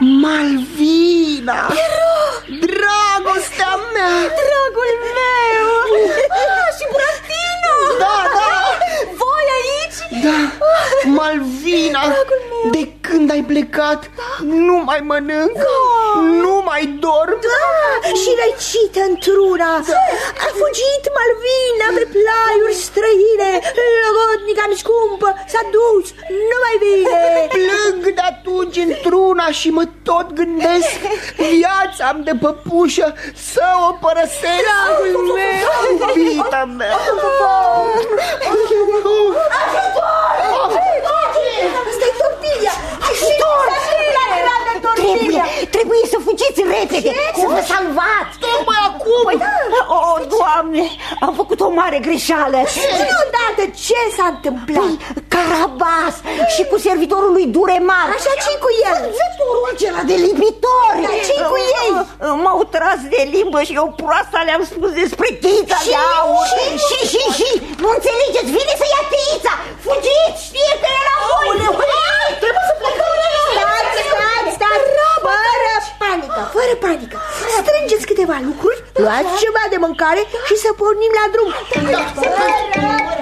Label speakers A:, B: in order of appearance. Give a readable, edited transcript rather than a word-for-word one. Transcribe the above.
A: Malvina! Dragostea mea!
B: Dragul meu! Și Buratino!
A: Da!
B: Voi aici?
A: Da, Malvina, de când ai plecat, nu mai mănânc, nu mai dorm.
C: Și răcită într-una. A fugit Malvina pe plaiuri străine. Logodnica-mi scumpă s-a dus, nu mai vine.
A: Plâng de atunci într-una și mă tot gândesc, viața-mi de păpușă să o părăsesc. Dragul meu, iubita mea.
C: Asta-i tortilla.
B: Trebuie să fugiți repede, să vă salvați.
A: Tocmai acum.
B: Oh, Doamne, am făcut o mare greșeală.
C: Deodată ce s-a întâmplat?
B: Carabas și cu servitorul lui Duremar.
C: Așa, ce cu el?
B: Văzătorul acela de lipitori.
C: Dar ce cu ei?
B: M-au tras de limbă și eu proasta le-am spus despre teița de aur. Și nu înțelegeți, vine să ia teița. Fugiți, știe că era voi.
C: Trebuie să plecăm. Stați, fără panică. Strângeți câteva lucruri, luați ceva de mâncare și să pornim la drum.